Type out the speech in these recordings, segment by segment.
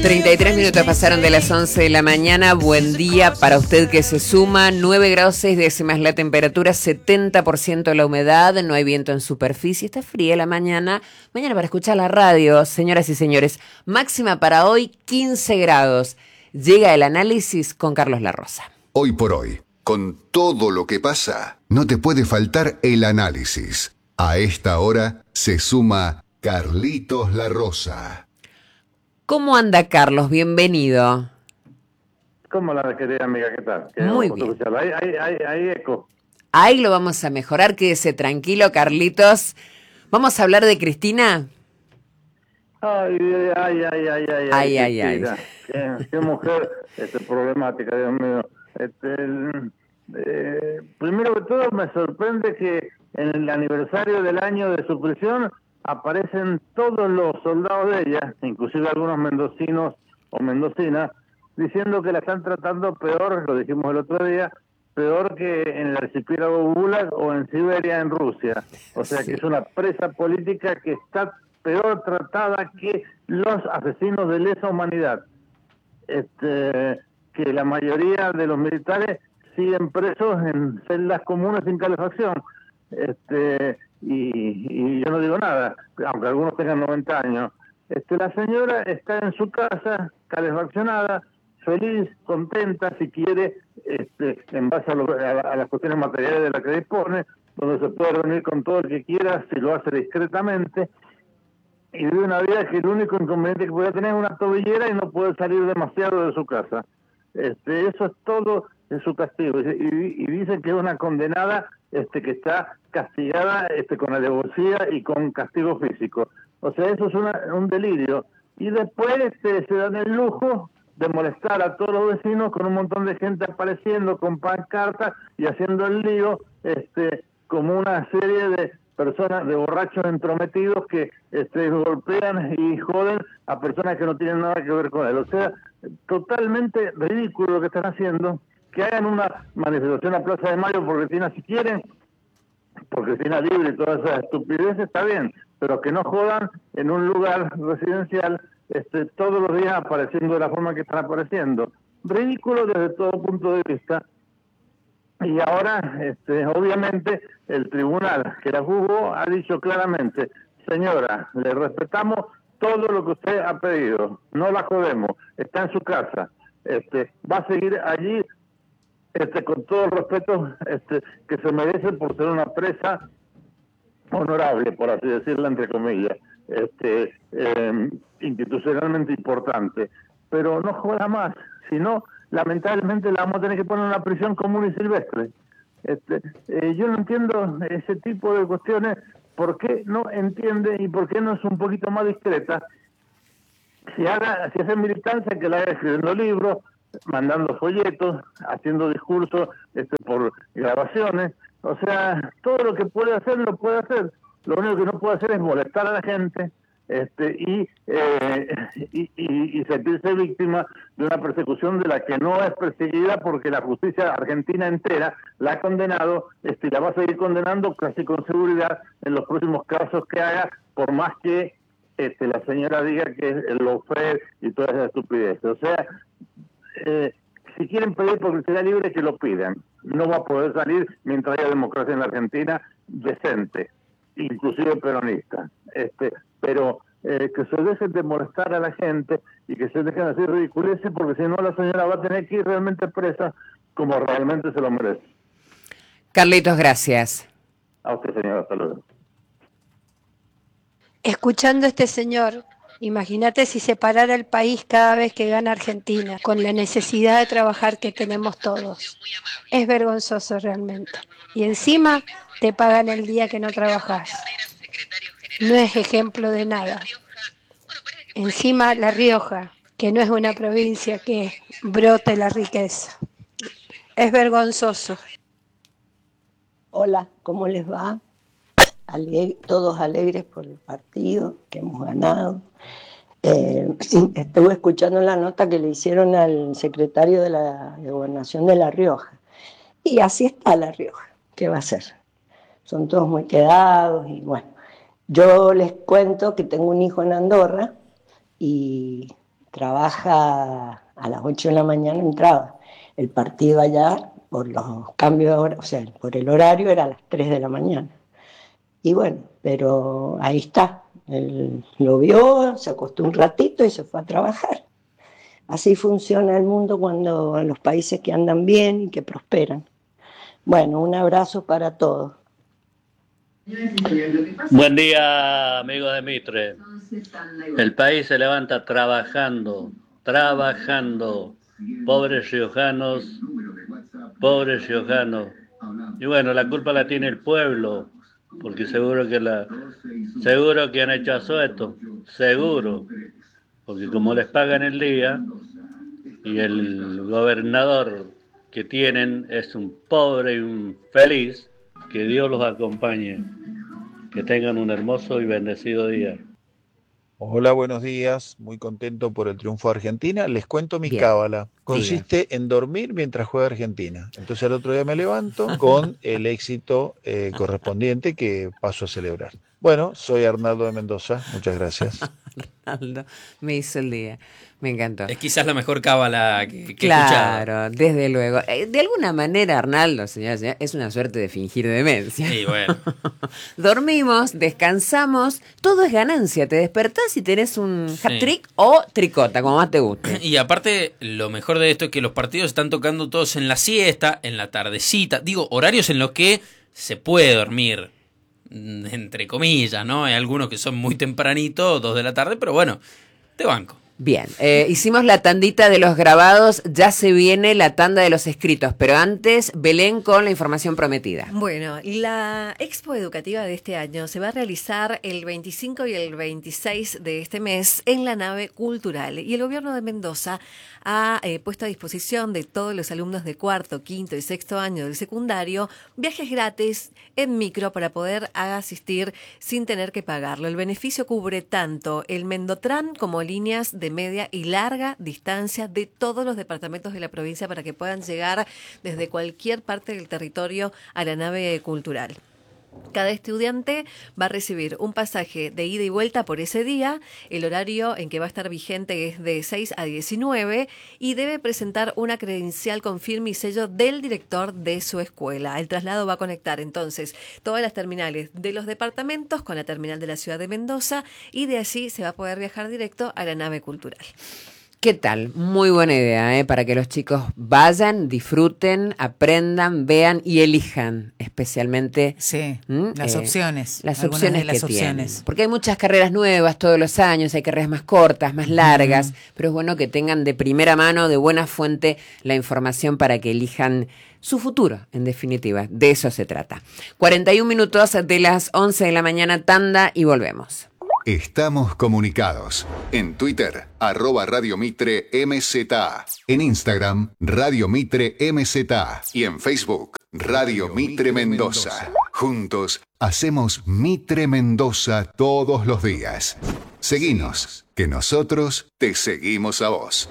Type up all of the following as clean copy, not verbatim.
33 minutos pasaron de las 11 de la mañana. Buen día para usted que se suma. 9 grados 6 décimas la temperatura, 70% la humedad, no hay viento en superficie. Está fría la mañana. Mañana para escuchar la radio, señoras y señores. Máxima para hoy, 15 grados. Llega el análisis con Carlos Larrosa. Hoy por hoy, con todo lo que pasa, no te puede faltar el análisis. A esta hora se suma Carlitos Larrosa. ¿Cómo anda, Carlos? Bienvenido. ¿Cómo la querida amiga? ¿Qué tal? Muy bien. Hay eco. Ahí lo vamos a mejorar, quédese tranquilo, Carlitos. ¿Vamos a hablar de Cristina? Ay. Qué mujer problemática, Dios mío. Primero que todo, me sorprende que en el aniversario del año de su prisión aparecen todos los soldados de ella, inclusive algunos mendocinos o mendocinas, diciendo que la están tratando peor, lo dijimos el otro día, peor que en el archipiélago Gulag o en Siberia, en Rusia. O sea que es una presa política que está peor tratada que los asesinos de lesa humanidad. Que la mayoría de los militares siguen presos en celdas comunes sin calefacción. Y yo no digo nada, aunque algunos tengan 90 años. La señora está en su casa, calefaccionada, feliz, contenta, si quiere, en base a las cuestiones materiales de las que dispone, donde se puede reunir con todo el que quiera, si lo hace discretamente, y vive una vida que el único inconveniente que puede tener es una tobillera y no puede salir demasiado de su casa. Eso es todo en su castigo. Y dicen que es una condenada que está castigada con alevosía y con castigo físico. O sea, eso es un delirio. Y después se dan el lujo de molestar a todos los vecinos con un montón de gente apareciendo con pancartas y haciendo el lío, como una serie de personas, de borrachos entrometidos que golpean y joden a personas que no tienen nada que ver con él. O sea, totalmente ridículo lo que están haciendo. Que hagan una manifestación a Plaza de Mayo por Cristina si quieren, por Cristina libre y todas esas estupideces, está bien, pero que no jodan en un lugar residencial todos los días apareciendo de la forma que están apareciendo. Ridículo desde todo punto de vista. Y ahora, obviamente, el tribunal que la juzgó ha dicho claramente: señora, le respetamos todo lo que usted ha pedido, no la jodemos, está en su casa, va a seguir allí con todo el respeto que se merece por ser una presa honorable, por así decirlo, entre comillas, institucionalmente importante, pero no joda más, sino lamentablemente la vamos a tener que poner en una prisión común y silvestre. Yo no entiendo ese tipo de cuestiones, ¿por qué no entiende y por qué no es un poquito más discreta? Si hace militancia, que la haga escribiendo libros, mandando folletos, haciendo discursos por grabaciones. O sea, todo lo que puede hacer, lo puede hacer. Lo único que no puede hacer es molestar a la gente y sentirse víctima de una persecución de la que no es perseguida, porque la justicia argentina entera la ha condenado y la va a seguir condenando casi con seguridad en los próximos casos que haga, por más que la señora diga que es lo fue y todas esas estupideces. O sea, si quieren pedir publicidad libre, que lo pidan. No va a poder salir mientras haya democracia en la Argentina decente, inclusive peronista. Pero que se dejen de molestar a la gente y que se dejen de hacer ridiculeces, porque si no la señora va a tener que ir realmente presa como realmente se lo merece. Carlitos, gracias. A usted, señora, hasta luego. Escuchando a este señor, imagínate si se parara el país cada vez que gana Argentina, con la necesidad de trabajar que tenemos todos. Es vergonzoso realmente. Y encima te pagan el día que no trabajas. No es ejemplo de nada. Encima La Rioja, que no es una provincia que brote la riqueza. Es vergonzoso. Hola, ¿cómo les va? Todos alegres por el partido que hemos ganado. Estuve escuchando la nota que le hicieron al secretario de la Gobernación de La Rioja. Y así está La Rioja. ¿Qué va a hacer? Son todos muy quedados y bueno. Yo les cuento que tengo un hijo en Andorra y trabaja a las 8 de la mañana, entraba. El partido allá, por los cambios de hora, o sea, por el horario, era a las 3 de la mañana. Y bueno, pero ahí está. Él lo vio, se acostó un ratito y se fue a trabajar. Así funciona el mundo cuando en los países que andan bien y que prosperan. Bueno, un abrazo para todos. Buen día, amigos de Mitre. El país se levanta trabajando. Pobres riojanos. Y bueno, la culpa la tiene el pueblo, porque seguro que han hecho asueto, seguro, porque como les pagan el día y el gobernador que tienen es un pobre y un feliz, que Dios los acompañe, que tengan un hermoso y bendecido día. Hola, buenos días. Muy contento por el triunfo de Argentina. Les cuento mi Bien. cábala. Consiste en dormir mientras juega Argentina. Entonces al otro día me levanto con el éxito correspondiente que paso a celebrar. Bueno, soy Arnaldo de Mendoza. Muchas gracias. Arnaldo me hizo el día. Me encantó. Es quizás la mejor cábala que he escuchado. Claro, desde luego. De alguna manera, Arnaldo, señora, es una suerte de fingir demencia. Sí, bueno. Dormimos, descansamos, todo es ganancia. Te despertás y tenés un hat-trick o tricota, como más te guste. Y aparte, lo mejor de esto es que los partidos están tocando todos en la siesta, en la tardecita. Digo, horarios en los que se puede dormir, entre comillas, ¿no? Hay algunos que son muy tempranito, 2 de la tarde, pero bueno, te banco. Bien, hicimos la tandita de los grabados, ya se viene la tanda de los escritos, pero antes Belén con la información prometida. Bueno, la expo educativa de este año se va a realizar el 25 y el 26 de este mes en la nave cultural y el gobierno de Mendoza ha puesto a disposición de todos los alumnos de cuarto, quinto y sexto año del secundario viajes gratis en micro para poder asistir sin tener que pagarlo. El beneficio cubre tanto el Mendotran como líneas de media y larga distancia de todos los departamentos de la provincia para que puedan llegar desde cualquier parte del territorio a la nave cultural. Cada estudiante va a recibir un pasaje de ida y vuelta por ese día. El horario en que va a estar vigente es de 6 a 19 y debe presentar una credencial con firma y sello del director de su escuela. El traslado va a conectar entonces todas las terminales de los departamentos con la terminal de la ciudad de Mendoza y de allí se va a poder viajar directo a la nave cultural. ¿Qué tal? Muy buena idea, para que los chicos vayan, disfruten, aprendan, vean y elijan, especialmente las opciones. Las opciones que tienen. Porque hay muchas carreras nuevas todos los años, hay carreras más cortas, más largas, pero es bueno que tengan de primera mano, de buena fuente, la información para que elijan su futuro, en definitiva. De eso se trata. 41 minutos de las 11 de la mañana, tanda y volvemos. Estamos comunicados. En Twitter, @Radio Mitre MZA. En Instagram, Radio Mitre MZA. Y en Facebook, Radio Mitre Mendoza. Juntos, hacemos Mitre Mendoza todos los días. Seguinos, que nosotros te seguimos a vos.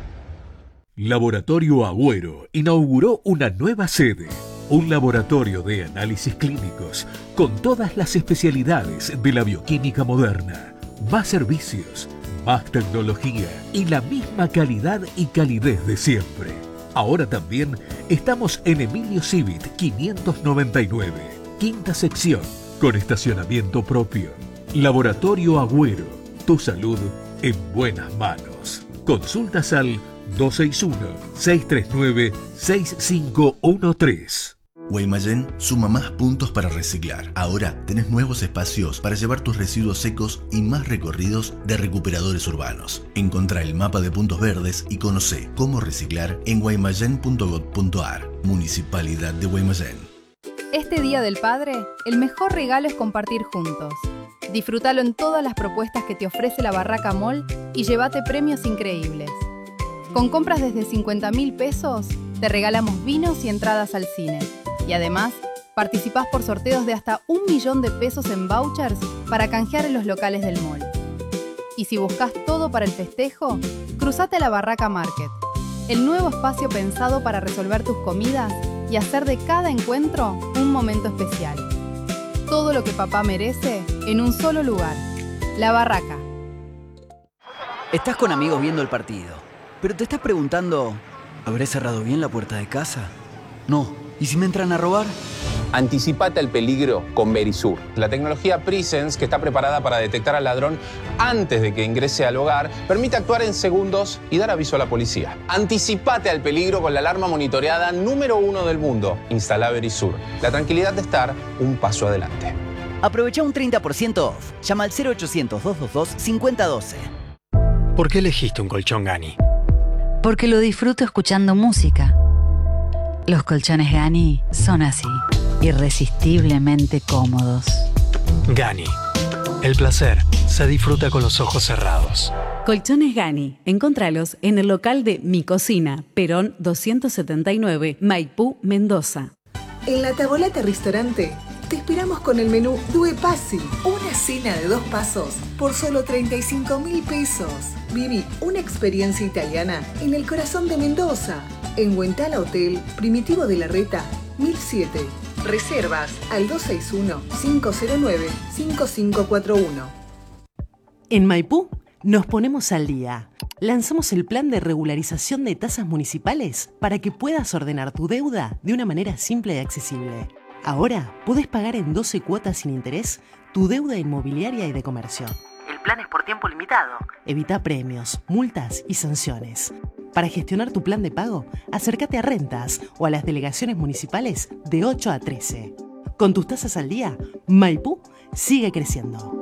Laboratorio Agüero inauguró una nueva sede. Un laboratorio de análisis clínicos con todas las especialidades de la bioquímica moderna. Más servicios, más tecnología y la misma calidad y calidez de siempre. Ahora también estamos en Emilio Civit 599, quinta sección, con estacionamiento propio. Laboratorio Agüero, tu salud en buenas manos. Consultas al 261-639-6513. Guaymallén suma más puntos para reciclar. Ahora tenés nuevos espacios para llevar tus residuos secos y más recorridos de recuperadores urbanos. Encontrá el mapa de puntos verdes y conocé cómo reciclar en guaymallén.gov.ar. Municipalidad de Guaymallén. Este Día del Padre, el mejor regalo es compartir juntos. Disfrútalo en todas las propuestas que te ofrece la Barraca Mall y llévate premios increíbles. Con compras desde 50.000 pesos, te regalamos vinos y entradas al cine. Y además, participás por sorteos de hasta 1 millón de pesos en vouchers para canjear en los locales del mall. Y si buscas todo para el festejo, cruzate a la Barraca Market, el nuevo espacio pensado para resolver tus comidas y hacer de cada encuentro un momento especial. Todo lo que papá merece en un solo lugar. La Barraca. Estás con amigos viendo el partido, pero te estás preguntando, ¿habré cerrado bien la puerta de casa? No. ¿Y si me entran a robar? Anticipate al peligro con Verisur, la tecnología Presence que está preparada para detectar al ladrón antes de que ingrese al hogar, permite actuar en segundos y dar aviso a la policía. Anticipate al peligro con la alarma monitoreada número 1 del mundo. Instala Verisur, la tranquilidad de estar un paso adelante. Aprovecha un 30% off. Llama al 0800-222-5012. ¿Por qué elegiste un colchón Gani? Porque lo disfruto escuchando música. Los colchones Gani son así, irresistiblemente cómodos. Gani. El placer se disfruta con los ojos cerrados. Colchones Gani. Encontralos en el local de Mi Cocina, Perón 279, Maipú, Mendoza. En La Tavolata Restaurante te esperamos con el menú Due Passi, una cena de 2 pasos por solo 35.000 pesos. Viví una experiencia italiana en el corazón de Mendoza, en Huentala Hotel, Primitivo de la Reta, 1007. Reservas al 261-509-5541. En Maipú nos ponemos al día. Lanzamos el plan de regularización de tasas municipales para que puedas ordenar tu deuda de una manera simple y accesible. Ahora podés pagar en 12 cuotas sin interés tu deuda inmobiliaria y de comercio. El plan es por tiempo limitado. Evita premios, multas y sanciones. Para gestionar tu plan de pago, acércate a Rentas o a las delegaciones municipales de 8 a 13. Con tus tasas al día, Maipú sigue creciendo.